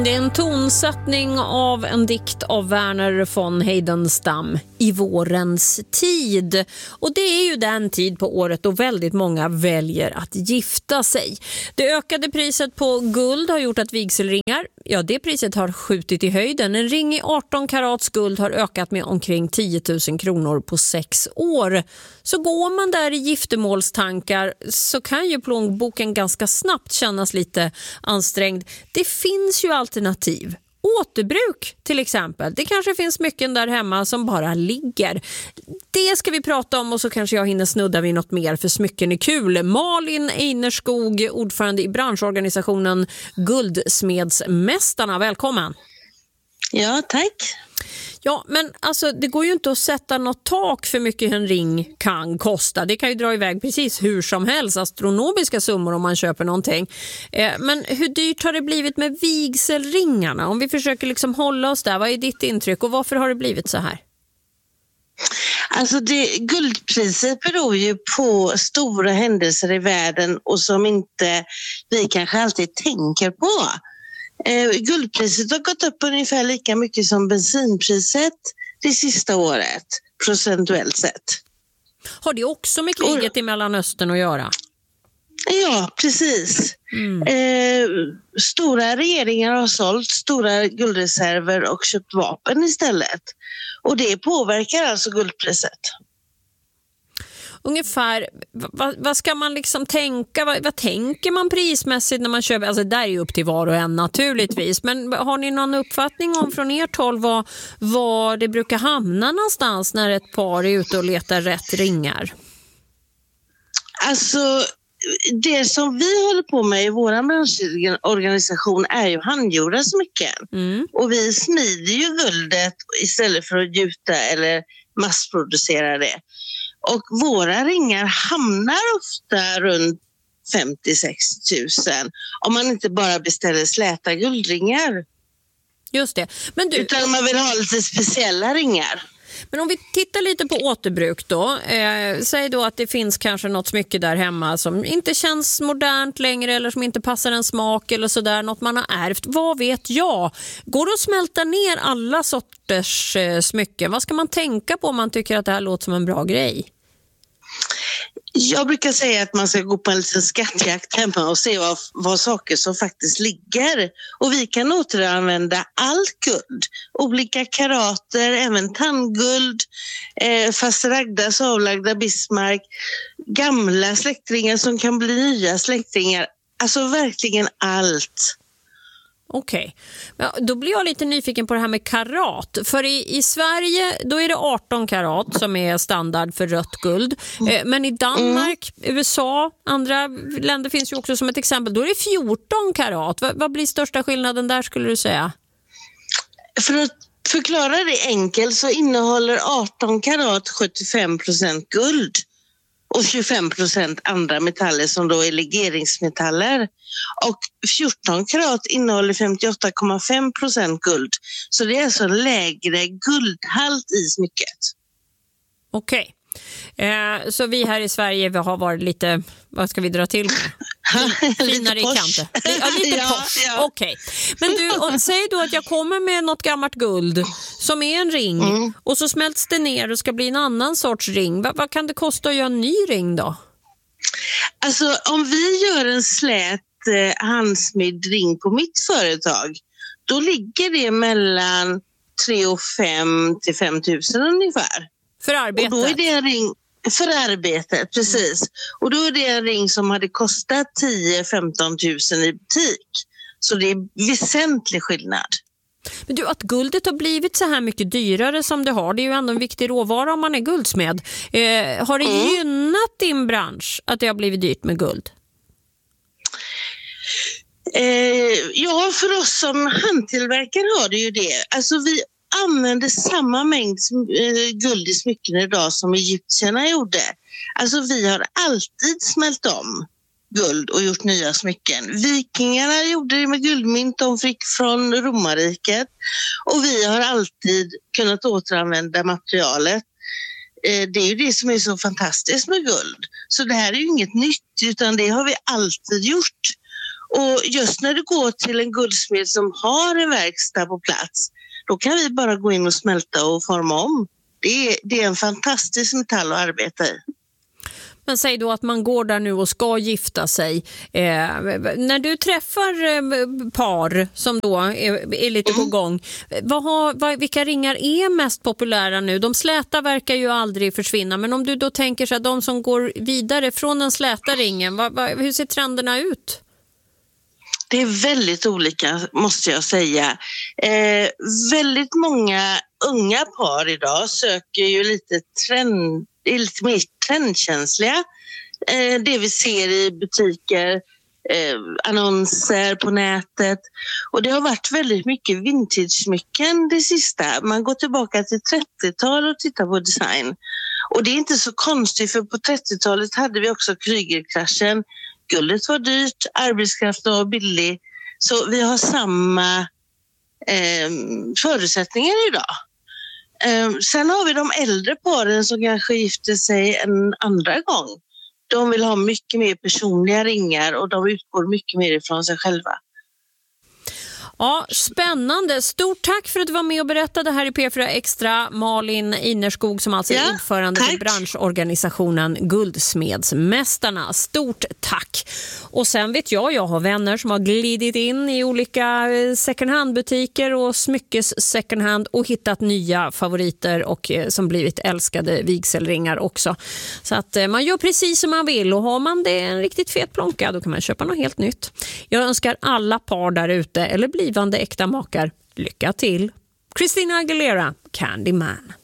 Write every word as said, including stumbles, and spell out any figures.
Det är en tonsättning av en dikt av Verner von Heidenstam, I vårens tid. Och det är ju den tid på året då väldigt många väljer att gifta sig. Det ökade priset på guld har gjort att vigselringar, ja det priset har skjutit i höjden. En ring i arton karats guld har ökat med omkring tio tusen kronor på sex år. Så går man där i giftermålstankar så kan ju plånboken ganska snabbt kännas lite ansträngd. Det finns ju alternativ. Återbruk till exempel. Det kanske finns mycket där hemma som bara ligger. Det ska vi prata om och så kanske jag hinner snudda vid något mer för smycken är kul. Malin Einerskog, ordförande i branschorganisationen Guldsmedsmästarna. Välkommen! Ja, tack. Ja, men alltså det går ju inte att sätta något tak för mycket en ring kan kosta. Det kan ju dra iväg precis hur som helst, astronomiska summor om man köper någonting. Eh, men hur dyrt har det blivit med vigselringarna? Om vi försöker liksom hålla oss där, vad är ditt intryck och varför har det blivit så här? Alltså det, guldpriset beror ju på stora händelser i världen och som inte vi kanske alltid tänker på. Eh, guldpriset har gått upp ungefär lika mycket som bensinpriset det sista året, procentuellt sett. Har det också med kriget i Mellanöstern att göra? Ja, precis. Mm. Eh, stora regeringar har sålt stora guldreserver och köpt vapen istället. Och det påverkar alltså guldpriset. Ungefär, vad, vad ska man liksom tänka, vad, vad tänker man prismässigt när man köper, alltså där är ju upp till var och en naturligtvis, men har ni någon uppfattning om från ert håll vad, vad det brukar hamna någonstans när ett par är ute och letar rätt ringar? Alltså det som vi håller på med i vår branschorganisation är ju handgjorda smycken. Mm. Och vi smider ju guldet istället för att gjuta eller massproducera det. Och våra ringar hamnar ofta runt femtio till sextio tusen om man inte bara beställer släta guldringar. Just det. Men du... Utan man vill ha lite speciella ringar. Men om vi tittar lite på återbruk då. Eh, säg då att det finns kanske något smycke där hemma som inte känns modernt längre eller som inte passar en smak eller sådär. Något man har ärvt. Vad vet jag? Går det att smälta ner alla sorters eh, smycken? Vad ska man tänka på om man tycker att det här låter som en bra grej? Jag brukar säga att man ska gå på en liten skattjakt hemma och se vad, vad saker som faktiskt ligger. Och vi kan återanvända allt guld. Olika karater, även tandguld, eh, fasteragdas, avlagda Bismarck, gamla släktringar som kan bli nya släktringar. Alltså verkligen allt. Okej, okay. Då blir jag lite nyfiken på det här med karat. För i, i Sverige då är det arton karat som är standard för rött guld. Mm. Men i Danmark, mm. U S A, andra länder finns ju också som ett exempel. Då är det fjorton karat. V- vad blir största skillnaden där skulle du säga? För att förklara det enkelt så innehåller arton karat sjuttiofem procent guld. Och tjugofem procent andra metaller som då är legeringsmetaller. Och fjorton karat innehåller femtioåtta komma fem procent guld. Så det är alltså en lägre guldhalt i smycket. Okej. Okay. Eh, så vi här i Sverige vi har varit lite, vad ska vi dra till med? Finare i kanten. Ja, lite ja, posh. Ja. Okej. Okay. Men du, och, säg då att jag kommer med något gammalt guld som är en ring mm. och så smälts det ner och ska bli en annan sorts ring. Va, vad kan det kosta att göra en ny ring då? Alltså om vi gör en slät eh, handsmidd ring på mitt företag, då ligger det mellan tre och fem till fem tusen ungefär. För arbetet? Och då är det en ring för arbetet, precis. Och då är det en ring som hade kostat tio till femton tusen i butik. Så det är väsentlig skillnad. Men du, att guldet har blivit så här mycket dyrare som det har, det är ju ändå en viktig råvara om man är guldsmed. Eh, har det mm. gynnat din bransch att det har blivit dyrt med guld? Eh, ja, för oss som handtillverkare har det ju det. Alltså vi använder samma mängd guld i smycken idag som egyptierna gjorde. Alltså vi har alltid smält om guld och gjort nya smycken. Vikingarna gjorde det med guldmynt de fick från romarriket och vi har alltid kunnat återanvända materialet. Det är ju det som är så fantastiskt med guld. Så det här är ju inget nytt utan det har vi alltid gjort. Och just när du går till en guldsmed som har en verkstad på plats, då kan vi bara gå in och smälta och forma om. Det är, det är en fantastisk metall att arbeta i. Men säg då att man går där nu och ska gifta sig. Eh, när du träffar eh, par som då är, är lite mm. på gång, vad har, vad, vilka ringar är mest populära nu? De släta verkar ju aldrig försvinna, men om du då tänker så att de som går vidare från den släta ringen, vad, vad, hur ser trenderna ut? Det är väldigt olika, måste jag säga. Eh, väldigt många unga par idag söker ju lite trend, är lite mer trendkänsliga. Eh, det vi ser i butiker, eh, annonser på nätet. Och det har varit väldigt mycket vintage-smycken det sista. Man går tillbaka till trettiotal och tittar på design. Och det är inte så konstigt, för på trettiotalet hade vi också Krügerkraschen. Guldet var dyrt, arbetskraften var billig. Så vi har samma eh, förutsättningar idag. Eh, sen har vi de äldre paren som kanske gifter sig en andra gång. De vill ha mycket mer personliga ringar och de utgår mycket mer ifrån sig själva. Ja, spännande. Stort tack för att du var med och berättade här i P fyra Extra. Malin Inerskog, som alltså är ja, ordförande tack. för branschorganisationen Guldsmedsmästarna. Stort tack. Och sen vet jag, jag har vänner som har glidit in i olika second hand-butiker och smyckes second hand och hittat nya favoriter och som blivit älskade vigselringar också. Så att man gör precis som man vill, och har man det en riktigt fet plånka, då kan man köpa något helt nytt. Jag önskar alla par där ute, eller blivande äkta makar, lycka till. Christina Aguilera, Candyman.